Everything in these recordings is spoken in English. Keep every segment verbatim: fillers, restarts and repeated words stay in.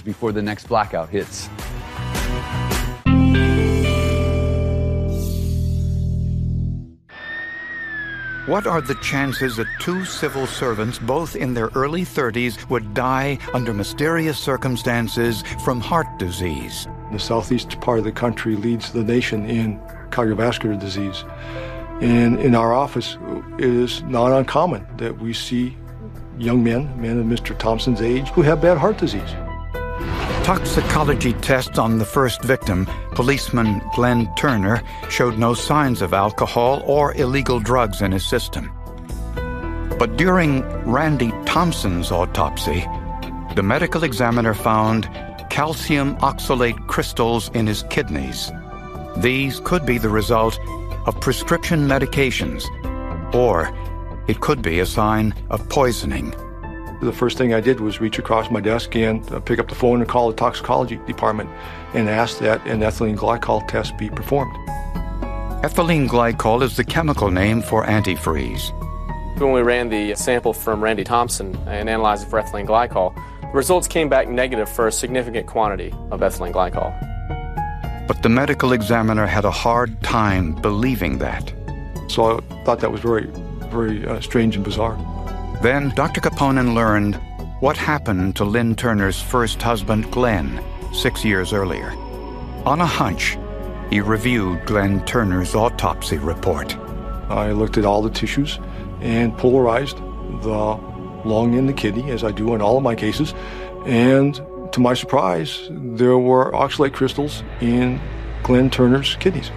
before the next blackout hits. What are the chances that two civil servants, both in their early thirties, would die under mysterious circumstances from heart disease? The southeast part of the country leads the nation in cardiovascular disease. And in our office, it is not uncommon that we see young men, men of Mister Thompson's age, who have bad heart disease. Toxicology tests on the first victim, policeman Glenn Turner, showed no signs of alcohol or illegal drugs in his system. But during Randy Thompson's autopsy, the medical examiner found calcium oxalate crystals in his kidneys. These could be the result of prescription medications, or it could be a sign of poisoning. The first thing I did was reach across my desk and uh, pick up the phone and call the toxicology department and ask that an ethylene glycol test be performed. Ethylene glycol is the chemical name for antifreeze. When we ran the sample from Randy Thompson and analyzed it for ethylene glycol, the results came back negative for a significant quantity of ethylene glycol. But the medical examiner had a hard time believing that. So I thought that was very, very uh, strange and bizarre. Then Doctor Kaponen learned what happened to Lynn Turner's first husband, Glenn, six years earlier. On a hunch, he reviewed Glenn Turner's autopsy report. I looked at all the tissues and polarized the lung and the kidney, as I do in all of my cases, and to my surprise, there were oxalate crystals in Glenn Turner's kidneys.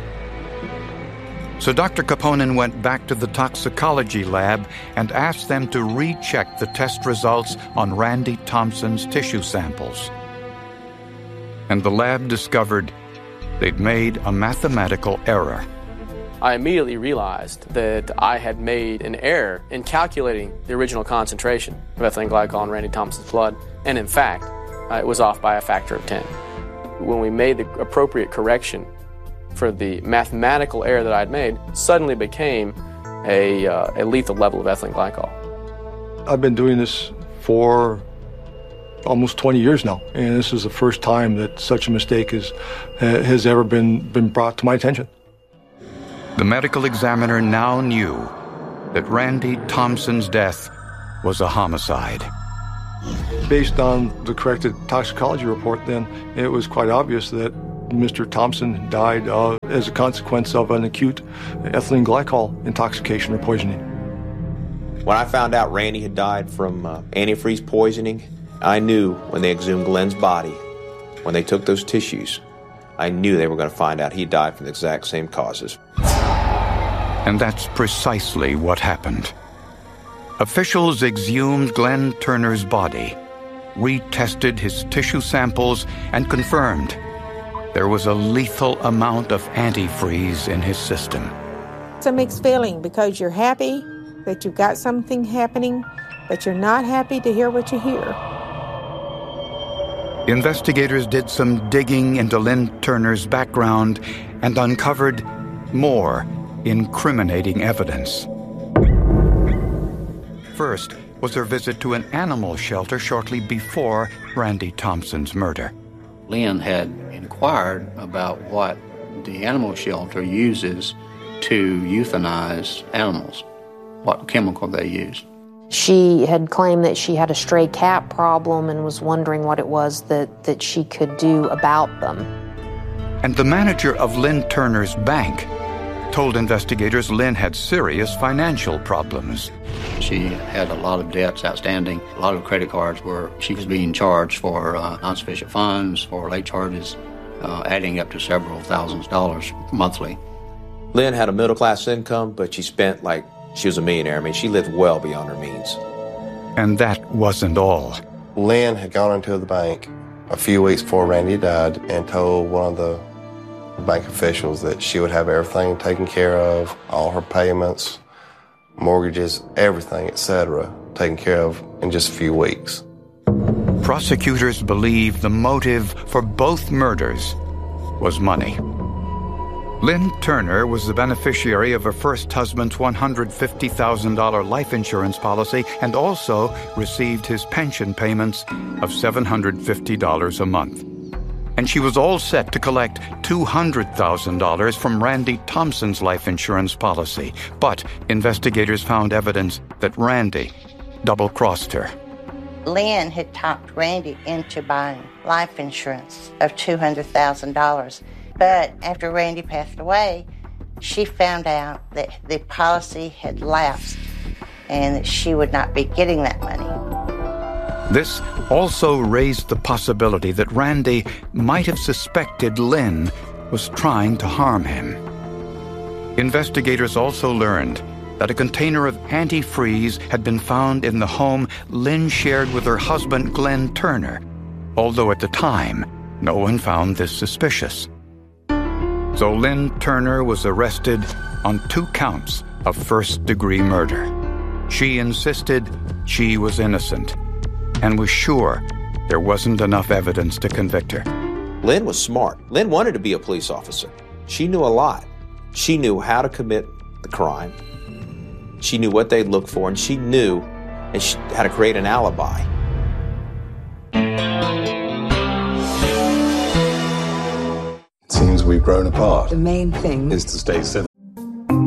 So Doctor Kaponen went back to the toxicology lab and asked them to recheck the test results on Randy Thompson's tissue samples. And the lab discovered they'd made a mathematical error. I immediately realized that I had made an error in calculating the original concentration of ethylene glycol in Randy Thompson's blood, and in fact, uh, it was off by a factor of ten. When we made the appropriate correction for the mathematical error that I'd made, suddenly became a, uh, a lethal level of ethylene glycol. I've been doing this for almost twenty years now, and this is the first time that such a mistake has, has ever been, been brought to my attention. The medical examiner now knew that Randy Thompson's death was a homicide. Based on the corrected toxicology report, then, it was quite obvious that Mister Thompson died uh, as a consequence of an acute ethylene glycol intoxication or poisoning. When I found out Randy had died from uh, antifreeze poisoning, I knew when they exhumed Glenn's body, when they took those tissues, I knew they were going to find out he died from the exact same causes. And that's precisely what happened. Officials exhumed Glenn Turner's body, retested his tissue samples, and confirmed there was a lethal amount of antifreeze in his system. It's a mixed feeling because you're happy that you've got something happening, but you're not happy to hear what you hear. Investigators did some digging into Lynn Turner's background and uncovered more incriminating evidence. First was her visit to an animal shelter shortly before Randy Thompson's murder. Lynn had inquired about what the animal shelter uses to euthanize animals, what chemical they use. She had claimed that she had a stray cat problem and was wondering what it was that, that she could do about them. And the manager of Lynn Turner's bank told investigators Lynn had serious financial problems. She had a lot of debts outstanding, a lot of credit cards where she was being charged for uh, insufficient funds, for late charges, uh, adding up to several thousands of dollars monthly. Lynn had a middle-class income, but she spent like she was a millionaire. I mean, she lived well beyond her means. And that wasn't all. Lynn had gone into the bank a few weeks before Randy died and told one of the bank officials that she would have everything taken care of, all her payments, mortgages, everything, et cetera, taken care of in just a few weeks. Prosecutors believe the motive for both murders was money. Lynn Turner was the beneficiary of her first husband's one hundred fifty thousand dollars life insurance policy and also received his pension payments of seven hundred fifty dollars a month. And she was all set to collect two hundred thousand dollars from Randy Thompson's life insurance policy. But investigators found evidence that Randy double-crossed her. Lynn had talked Randy into buying life insurance of two hundred thousand dollars. But after Randy passed away, she found out that the policy had lapsed and that she would not be getting that money. This also raised the possibility that Randy might have suspected Lynn was trying to harm him. Investigators also learned that a container of antifreeze had been found in the home Lynn shared with her husband, Glenn Turner, although at the time, no one found this suspicious. So Lynn Turner was arrested on two counts of first-degree murder. She insisted she was innocent and was sure there wasn't enough evidence to convict her. Lynn was smart. Lynn wanted to be a police officer. She knew a lot. She knew how to commit the crime. She knew what they'd look for, and she knew and she, how to create an alibi. Seems we've grown apart. The main thing is to stay civil.